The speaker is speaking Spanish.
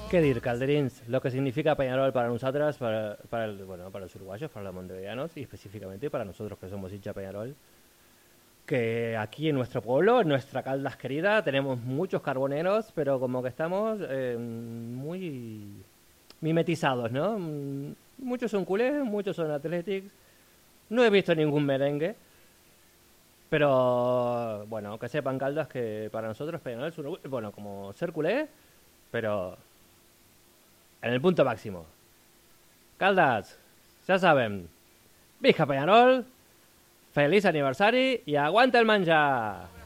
Què dir, Calderins? Lo que significa Peñarol para nosotras, para los uruguayos, para los montevideanos y específicamente para nosotros que somos hincha Peñarol. Que aquí en nuestro pueblo, en nuestra Caldas querida, tenemos muchos carboneros, pero como que estamos muy mimetizados, ¿no? Muchos son culés, muchos son athletics. No he visto ningún merengue, pero bueno, que sepan Caldas que para nosotros Peñarol es bueno, como ser culé, pero en el punto máximo. Caldas, ja sabem, visca Peñarol, feliç aniversari i aguanta el menjar!